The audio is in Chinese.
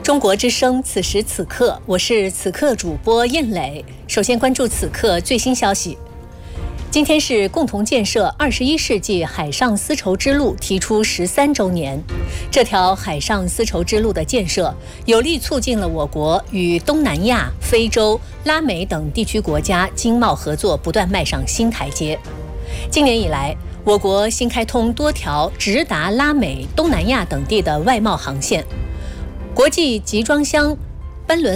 中国之声，此时此刻，我是此刻主播燕磊。首先关注此刻最新消息。今天是共同建设21世纪海上丝绸之路提出13周年。这条海上丝绸之路的建设，有力促进了我国与东南亚、非洲、拉美等地区国家经贸合作不断迈上新台阶。今年以来，我国新开通多条直达拉美、东南亚等地的外贸航线。国际集装箱班轮